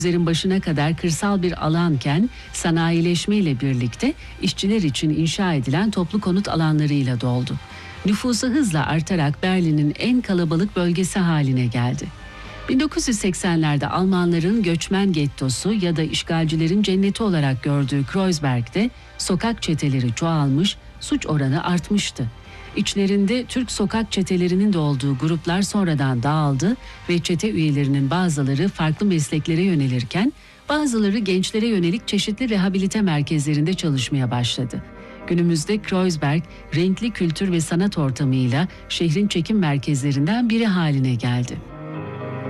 Üzerin başına kadar kırsal bir alanken sanayileşme ile birlikte işçiler için inşa edilen toplu konut alanlarıyla doldu. Nüfusu hızla artarak Berlin'in en kalabalık bölgesi haline geldi. 1980'lerde Almanların göçmen gettosu ya da işgalcilerin cenneti olarak gördüğü Kreuzberg'de sokak çeteleri çoğalmış, suç oranı artmıştı. İçlerinde Türk sokak çetelerinin de olduğu gruplar sonradan dağıldı ve çete üyelerinin bazıları farklı mesleklere yönelirken bazıları gençlere yönelik çeşitli rehabilite merkezlerinde çalışmaya başladı. Günümüzde Kreuzberg, renkli kültür ve sanat ortamıyla şehrin çekim merkezlerinden biri haline geldi.